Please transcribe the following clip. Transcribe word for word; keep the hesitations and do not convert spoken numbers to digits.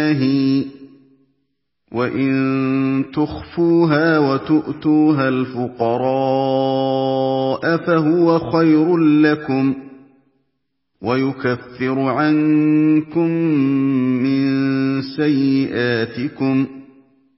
نَّهِي وَإِن تُخْفُوهَا وَتُؤْتُوهَا الْفُقَرَاءَ فَهُوَ خَيْرٌ لَّكُمْ وَيُكَفِّرُ عَنكُم مِّن سَيِّئَاتِكُمْ